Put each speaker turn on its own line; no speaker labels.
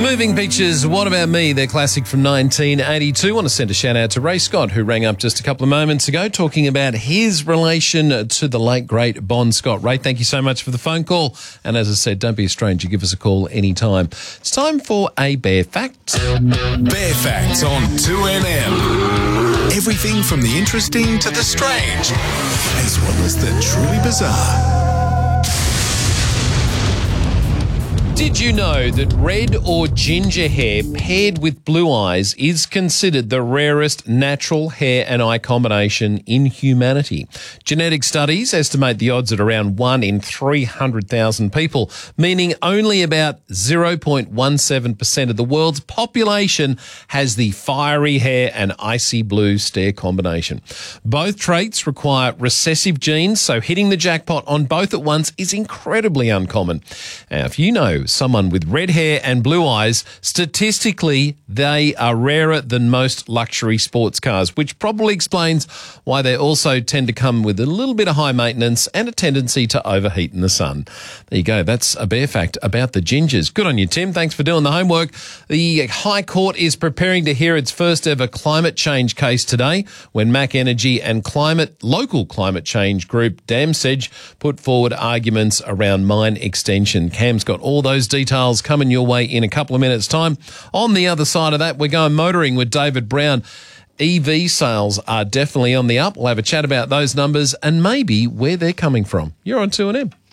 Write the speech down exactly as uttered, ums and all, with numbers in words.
Moving Pictures, What About Me, their classic from nineteen eighty-two. I want to send a shout out to Ray Scott, who rang up just a couple of moments ago talking about his relation to the late, great Bon Scott. Ray, thank you so much for the phone call. And as I said, don't be a stranger. Give us a call anytime. It's time for a Bear Fact.
Bear Facts on two N M. Everything from the interesting to the strange, as well as the truly bizarre.
Did you know that red or ginger hair paired with blue eyes is considered the rarest natural hair and eye combination in humanity? Genetic studies estimate the odds at around one in three hundred thousand people, meaning only about zero point one seven percent of the world's population has the fiery hair and icy blue stare combination. Both traits require recessive genes, so hitting the jackpot on both at once is incredibly uncommon. Now, if you know someone with red hair and blue eyes, statistically, they are rarer than most luxury sports cars, which probably explains why they also tend to come with a little bit of high maintenance and a tendency to overheat in the sun. There you go. That's a Bear Fact about the gingers. Good on you, Tim. Thanks for doing the homework. The High Court is preparing to hear its first ever climate change case today when Mac Energy and climate local climate change group DamSedge put forward arguments around mine extension. Cam's got all those details coming your way in a couple of minutes' time. On the other side of that, we're going motoring with David Brown. E V sales are definitely on the up. We'll have a chat about those numbers and maybe where they're coming from. You're on two N M.